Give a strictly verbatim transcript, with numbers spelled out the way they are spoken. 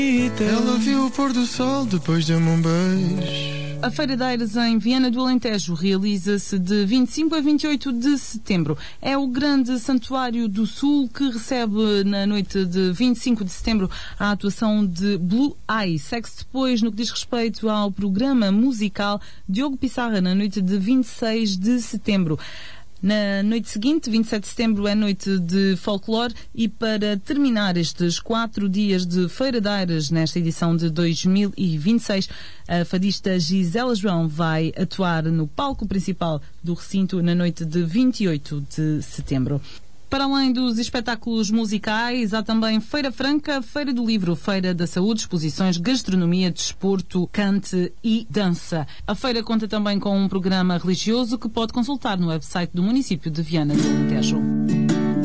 Ela viu o pôr do sol, depois deu-me um beijo. A Feira de Eiras em Viana do Alentejo realiza-se de vinte e cinco a vinte e oito de setembro. É o grande santuário do Sul que recebe na noite de vinte e cinco de setembro a atuação de Blue Eye. Segue-se depois, no que diz respeito ao programa musical, Diogo Pissarra na noite de vinte e seis de setembro. Na noite seguinte, vinte e sete de setembro, é noite de folclore e para terminar estes quatro dias de Feira de Eiras nesta edição de dois mil e vinte e seis, a fadista Gisela João vai atuar no palco principal do recinto na noite de vinte e oito de setembro. Para além dos espetáculos musicais, há também Feira Franca, Feira do Livro, Feira da Saúde, exposições, gastronomia, desporto, cante e dança. A feira conta também com um programa religioso que pode consultar no website do município de Viana do Alentejo.